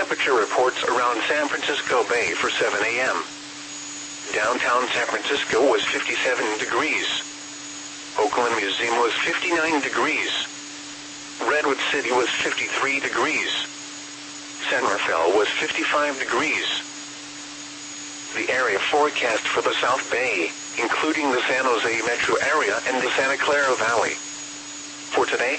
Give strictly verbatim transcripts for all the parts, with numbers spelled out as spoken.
temperature reports around San Francisco Bay for seven a m Downtown San Francisco was fifty-seven degrees. Oakland Museum was fifty-nine degrees. Redwood City was fifty-three degrees. San Rafael was fifty-five degrees. The area forecast for the South Bay, including the San Jose metro area and the Santa Clara Valley. For today,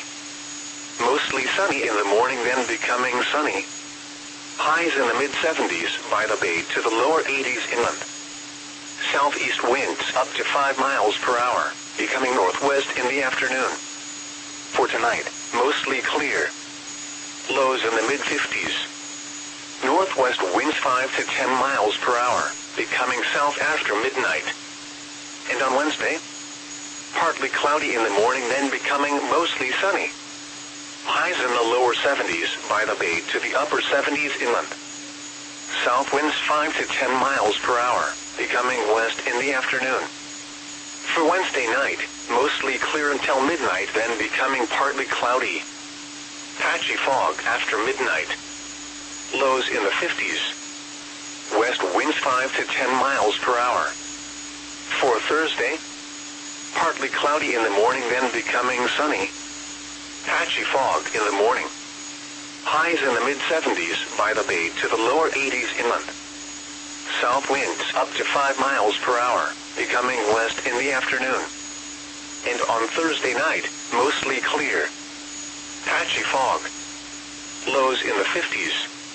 mostly sunny in the morning, then becoming sunny. Highs in the mid seventies by the Bay to the lower eighties inland. Southeast winds up to five miles per hour, becoming northwest in the afternoon. For tonight, mostly clear. Lows in the mid fifties. Northwest winds five to ten miles per hour, becoming south after midnight. And on Wednesday, partly cloudy in the morning, then becoming mostly sunny. Highs in the lower seventies by the Bay to the upper seventies inland. South winds five to ten miles per hour, becoming west in the afternoon. For Wednesday night, mostly clear until midnight, then becoming partly cloudy. Patchy fog after midnight. Lows in the fifties. West winds five to ten miles per hour. For Thursday, partly cloudy in the morning, then becoming sunny. Patchy fog in the morning. Highs in the mid seventies by the Bay to the lower eighties inland. South winds up to five miles per hour, becoming west in the afternoon. And on Thursday night, mostly clear. Patchy fog. Lows in the fifties.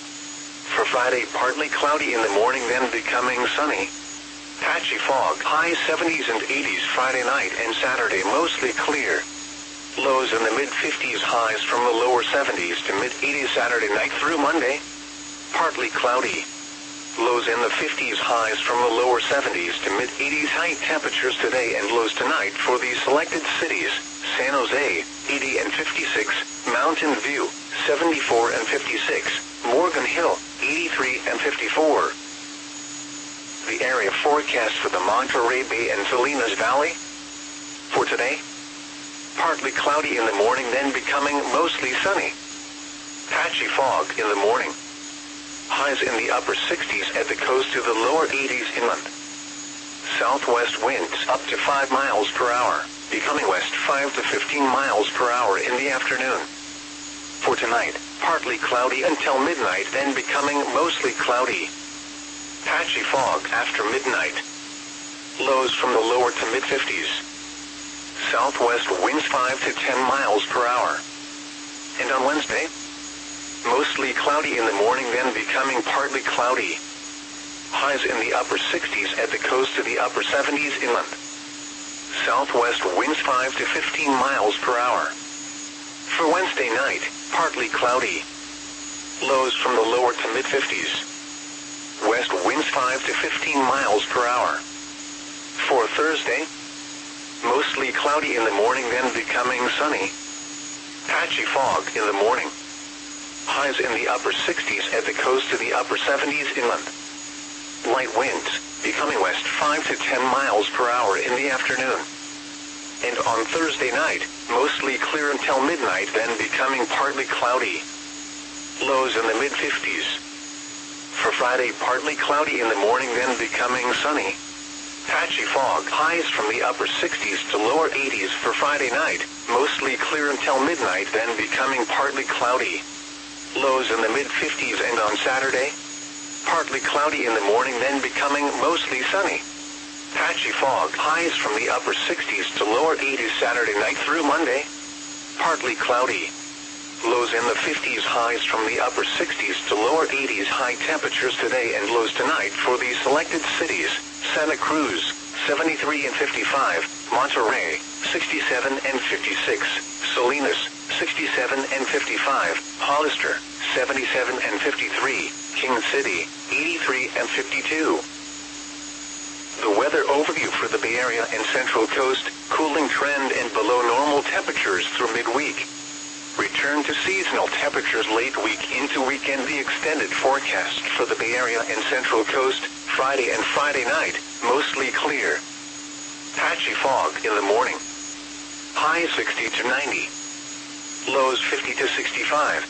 For Friday, partly cloudy in the morning, then becoming sunny. Patchy fog. Highs seventies and eighties Friday night and Saturday, mostly clear. Lows in the mid fifties, highs from the lower seventies to mid eighties Saturday night through Monday. Partly cloudy. Lows in the fifties, highs from the lower seventies to mid eighties. High temperatures today and lows tonight for the selected cities: San Jose, eighty and fifty-six, Mountain View, seventy-four and fifty-six, Morgan Hill, eighty-three and fifty-four. The area forecast for the Monterey Bay and Salinas Valley. For today, partly cloudy in the morning, then becoming mostly sunny. Patchy fog in the morning. Highs in the upper sixties at the coast to the lower eighties inland. Southwest winds up to five miles per hour, becoming west five to fifteen miles per hour in the afternoon. For tonight, partly cloudy until midnight, then becoming mostly cloudy. Patchy fog after midnight. Lows from the lower to mid fifties. Southwest winds five to ten miles per hour. And on Wednesday, mostly cloudy in the morning, then becoming partly cloudy. Highs in the upper sixties at the coast to the upper seventies inland. Southwest winds five to fifteen miles per hour. For Wednesday night, partly cloudy. Lows from the lower to mid fifties. West winds five to fifteen miles per hour. For Thursday, mostly cloudy in the morning, then becoming sunny. Patchy fog in the morning. Highs in the upper sixties at the coast to the upper seventies inland. Light winds, becoming west five to ten miles per hour in the afternoon. And on Thursday night, mostly clear until midnight, then becoming partly cloudy. Lows in the mid fifties. For Friday, partly cloudy in the morning, then becoming sunny. Patchy fog. Highs from the upper sixties to lower eighties for Friday night, mostly clear until midnight, then becoming partly cloudy. Lows in the mid fifties, and on Saturday, partly cloudy in the morning, then becoming mostly sunny. Patchy fog. Highs from the upper sixties to lower eighties Saturday night through Monday. Partly cloudy. Lows in the fifties, highs from the upper sixties to lower eighties. High temperatures today and lows tonight for the selected cities: Santa Cruz, seventy-three and fifty-five, Monterey, sixty-seven and fifty-six, Salinas, sixty-seven and fifty-five, Hollister, seventy-seven and fifty-three, King City, eighty-three and fifty-two. The weather overview for the Bay Area and Central Coast: cooling trend and below normal temperatures through midweek. Return to seasonal temperatures late week into weekend. The extended forecast for the Bay Area and Central Coast: Friday and Friday night, mostly clear. Patchy fog in the morning. High sixty to ninety. Lows fifty to sixty-five.